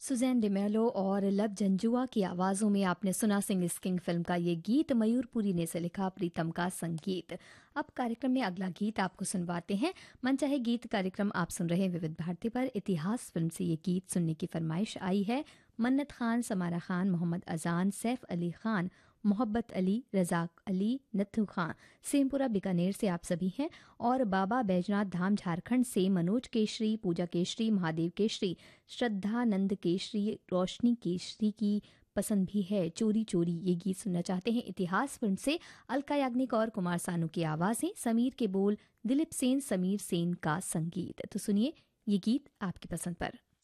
Suzanne D'Mello और love Janjua की आवाज़ों में आपने सुना सिंग इज किंग फिल्म का ये गीत। मयूरपुरी ने से लिखा, प्रीतम का संगीत। अब कार्यक्रम में अगला गीत आपको सुनवाते हैं। मनचाहे गीत कार्यक्रम आप सुन रहे हैं विविध भारती पर। इतिहास फिल्म से ये गीत सुनने की फरमाइश आई है। मन्नत खान, समारा खान, मोहम्मद अजान, सैफ अली खान, मोहब्बत अली, रजाक अली, नथु खां, सेमपुरा बीकानेर से आप सभी हैं। और बाबा बैजनाथ धाम झारखंड से मनोज केशरी, पूजा केशरी, महादेव केशरी, श्रद्धानंद केशरी, रोशनी केशरी की पसंद भी है। चोरी चोरी ये गीत सुनना चाहते हैं। इतिहास फिल्म से अलका याग्निक और कुमार सानू की आवाजें, समीर के बोल, दिलीप सेन, समीर सेन का संगीत। तो सुनिए ये गीत आपकी पसंद पर।